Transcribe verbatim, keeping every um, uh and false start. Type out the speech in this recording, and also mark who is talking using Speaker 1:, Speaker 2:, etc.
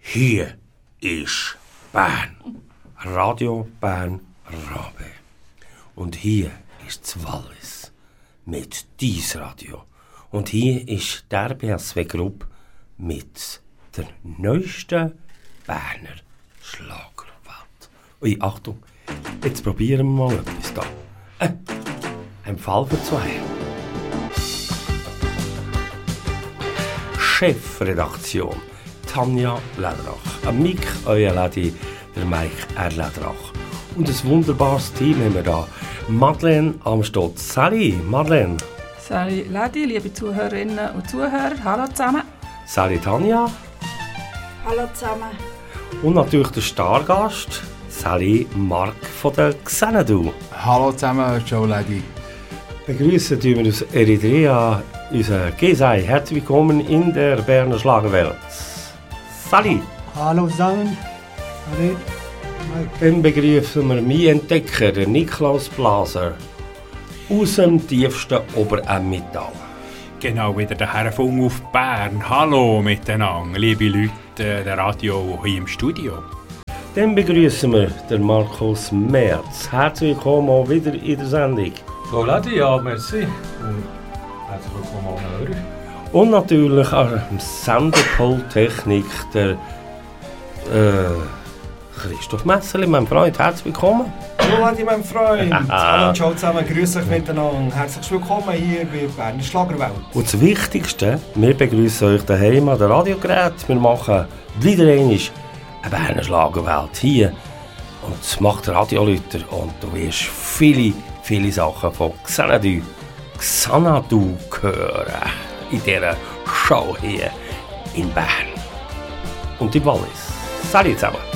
Speaker 1: Hier ist Bern. Radio Bern Rabe. Und hier ist das Wallis mit dies Radio. Und hier ist die R B S W Group mit der neuesten Berner Schlagerwelt. Ui, Achtung, jetzt probieren wir mal etwas da. Äh, ein Fall für zwei. Chefredaktion Tanja Lederach. Am Mic, euer Lady, der Mike R. Lederach. Und ein wunderbares Team haben wir da. Madeleine am Stotz. Sali, Madeleine.
Speaker 2: Sali Lady, liebe Zuhörerinnen und Zuhörer, hallo zusammen.
Speaker 1: Sali Tanja.
Speaker 3: Hallo zusammen.
Speaker 1: Und natürlich der Stargast, Sali Mark von der Xanadu.
Speaker 4: Hallo zusammen, Joe Lady.
Speaker 1: Begrüßen wir aus Eritrea unseren Gesai. Herzlich willkommen in der Berner Schlagerwelt. Sali.
Speaker 5: Hallo zusammen. Hallo.
Speaker 1: Dann begrüßen wir meinen Entdecker, den Niklaus Blaser, aus dem tiefsten Obeремmental.
Speaker 6: Genau, wieder der Herrenfunk auf Bern. Hallo miteinander, liebe Leute der Radio hier im Studio.
Speaker 1: Dann begrüßen wir den Markus Merz. Herzlich willkommen auch wieder in der Sendung.
Speaker 7: Hallo Lady, ja, merci. Und herzlich willkommen an Hörer.
Speaker 1: Und natürlich an dem Senderpult Technik der äh, Christoph Messerli, mein Freund. Herzlich willkommen.
Speaker 5: Hallo Lady, mein Freund. Hallo, ciao zusammen, grüß euch miteinander. Herzlich willkommen hier bei Berner Schlagerwelt.
Speaker 1: Und das Wichtigste, wir begrüßen euch daheim an den Radiogerät. Wir machen wieder einmal eine Berner Schlagerwelt hier. Und das macht der Radiolüter. Und du wirst viele, viele Sachen von Xanadu, Xanadu hören. In dieser Show hier in Bern. Und im Wallis. Salut zusammen.